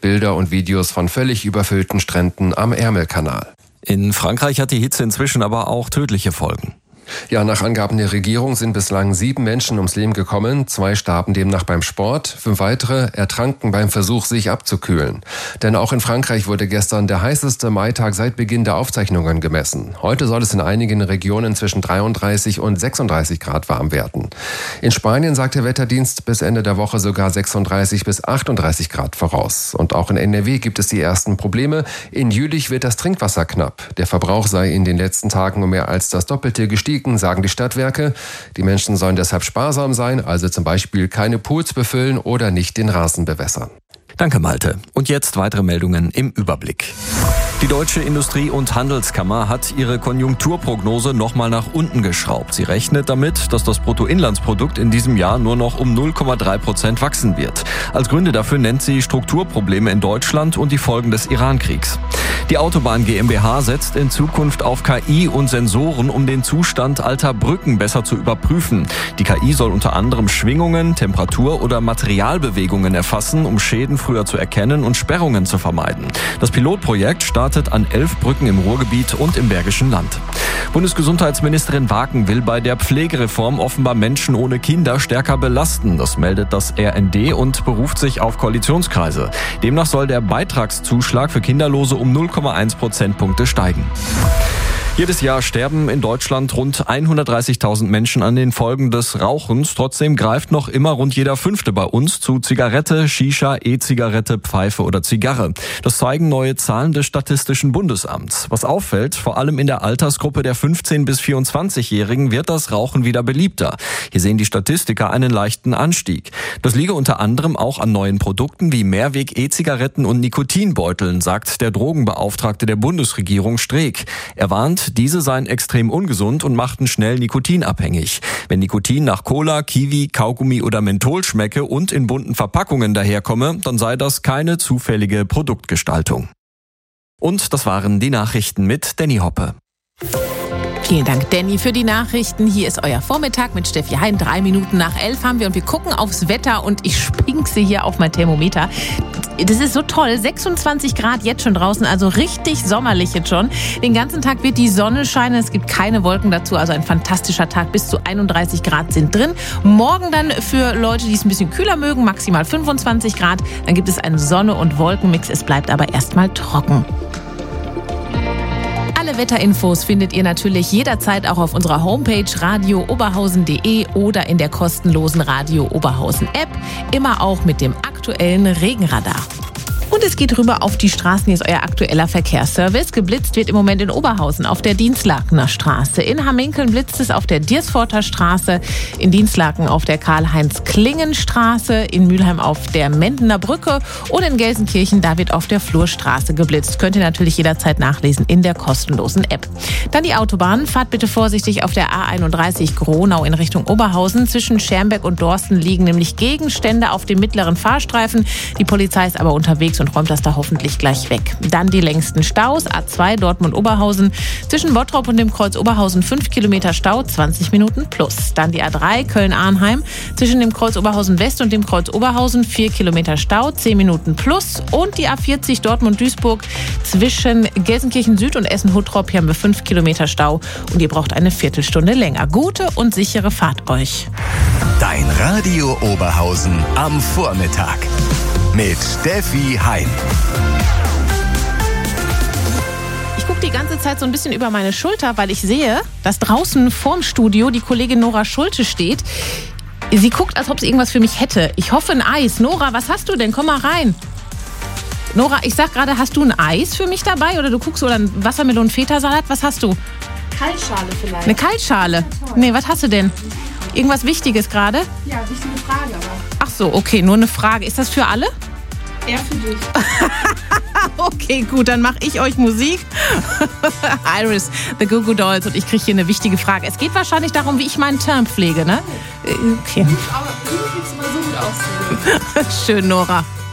Bilder und Videos von völlig überfüllten Stränden am Ärmelkanal. In Frankreich hat die Hitze inzwischen aber auch tödliche Folgen. Ja, nach Angaben der Regierung sind bislang 7 Menschen ums Leben gekommen. 2 starben demnach beim Sport. 5 weitere ertranken beim Versuch, sich abzukühlen. Denn auch in Frankreich wurde gestern der heißeste Maitag seit Beginn der Aufzeichnungen gemessen. Heute soll es in einigen Regionen zwischen 33 und 36 Grad warm werden. In Spanien sagt der Wetterdienst bis Ende der Woche sogar 36 bis 38 Grad voraus. Und auch in NRW gibt es die ersten Probleme. In Jülich wird das Trinkwasser knapp. Der Verbrauch sei in den letzten Tagen um mehr als das Doppelte gestiegen, sagen die Stadtwerke. Die Menschen sollen deshalb sparsam sein, also zum Beispiel keine Pools befüllen oder nicht den Rasen bewässern. Danke, Malte. Und jetzt weitere Meldungen im Überblick. Die Deutsche Industrie- und Handelskammer hat ihre Konjunkturprognose nochmal nach unten geschraubt. Sie rechnet damit, dass das Bruttoinlandsprodukt in diesem Jahr nur noch um 0,3% wachsen wird. Als Gründe dafür nennt sie Strukturprobleme in Deutschland und die Folgen des Iran-Kriegs. Die Autobahn GmbH setzt in Zukunft auf KI und Sensoren, um den Zustand alter Brücken besser zu überprüfen. Die KI soll unter anderem Schwingungen, Temperatur oder Materialbewegungen erfassen, um Schäden früher zu erkennen und Sperrungen zu vermeiden. Das Pilotprojekt startet an 11 Brücken im Ruhrgebiet und im Bergischen Land. Bundesgesundheitsministerin Waken will bei der Pflegereform offenbar Menschen ohne Kinder stärker belasten. Das meldet das RND und beruft sich auf Koalitionskreise. Demnach soll der Beitragszuschlag für Kinderlose um 0,1 Prozentpunkte steigen. Jedes Jahr sterben in Deutschland rund 130.000 Menschen an den Folgen des Rauchens. Trotzdem greift noch immer rund jeder 5. bei uns zu Zigarette, Shisha, E-Zigarette, Pfeife oder Zigarre. Das zeigen neue Zahlen des Statistischen Bundesamts. Was auffällt, vor allem in der Altersgruppe der 15- bis 24-Jährigen wird das Rauchen wieder beliebter. Hier sehen die Statistiker einen leichten Anstieg. Das liege unter anderem auch an neuen Produkten wie Mehrweg-E-Zigaretten und Nikotinbeuteln, sagt der Drogenbeauftragte der Bundesregierung Streeck. Er warnt, diese seien extrem ungesund und machten schnell nikotinabhängig. Wenn Nikotin nach Cola, Kiwi, Kaugummi oder Menthol schmecke und in bunten Verpackungen daherkomme, dann sei das keine zufällige Produktgestaltung. Und das waren die Nachrichten mit Danny Hoppe. Vielen Dank, Danny, für die Nachrichten. Hier ist euer Vormittag mit Steffi Hein. 3 Minuten nach 11 haben wir und wir gucken aufs Wetter und ich spinkse hier auf mein Thermometer. Das ist so toll. 26 Grad jetzt schon draußen, also richtig sommerlich jetzt schon. Den ganzen Tag wird die Sonne scheinen, es gibt keine Wolken dazu, also ein fantastischer Tag. Bis zu 31 Grad sind drin. Morgen dann für Leute, die es ein bisschen kühler mögen, maximal 25 Grad. Dann gibt es einen Sonne- und Wolkenmix. Es bleibt aber erstmal trocken. Alle Wetterinfos findet ihr natürlich jederzeit auch auf unserer Homepage radiooberhausen.de oder in der kostenlosen Radio Oberhausen App. Immer auch mit dem aktuellen Regenradar. Und es geht rüber auf die Straßen. Hier ist euer aktueller Verkehrsservice. Geblitzt wird im Moment in Oberhausen auf der Dienstlakener Straße. In Hamminkeln blitzt es auf der Diersforter Straße. In Dienstlaken auf der Karl-Heinz-Klingen-Straße. In Mülheim auf der Mendener Brücke. Oder in Gelsenkirchen, da wird auf der Flurstraße geblitzt. Könnt ihr natürlich jederzeit nachlesen in der kostenlosen App. Dann die Autobahn. Fahrt bitte vorsichtig auf der A31 Gronau in Richtung Oberhausen. Zwischen Schermbeck und Dorsten liegen nämlich Gegenstände auf dem mittleren Fahrstreifen. Die Polizei ist aber unterwegs und räumt das da hoffentlich gleich weg. Dann die längsten Staus. A2 Dortmund-Oberhausen. Zwischen Bottrop und dem Kreuz Oberhausen 5 Kilometer Stau, 20 Minuten plus. Dann die A3 Köln-Arnheim. Zwischen dem Kreuz Oberhausen West und dem Kreuz Oberhausen 4 Kilometer Stau, 10 Minuten plus. Und die A40 Dortmund-Duisburg zwischen Gelsenkirchen Süd und Essen-Huttrop. Hier haben wir 5 Kilometer Stau und ihr braucht eine Viertelstunde länger. Gute und sichere Fahrt euch. Dein Radio Oberhausen am Vormittag. Mit Steffi Hein. Ich gucke die ganze Zeit so ein bisschen über meine Schulter, weil ich sehe, dass draußen vorm Studio die Kollegin Nora Schulte steht. Sie guckt, als ob sie irgendwas für mich hätte. Ich hoffe ein Eis. Nora, was hast du denn? Komm mal rein. Nora, ich sag gerade, hast du ein Eis für mich dabei? Oder du guckst oder einen Wassermelonen-Feta-Salat? Was hast du? Kaltschale vielleicht. Eine Kaltschale? Nee, was hast du denn? Irgendwas Wichtiges gerade? Ja, wichtige Frage aber. Ach so, okay, nur eine Frage. Ist das für alle? Eher für dich. Okay, gut, dann mache ich euch Musik. Iris, The Goo Goo Dolls und ich kriege hier eine wichtige Frage. Es geht wahrscheinlich darum, wie ich meinen Term pflege, ne? Okay. Aber du kriegst immer so gut aussehen. Schön, Nora.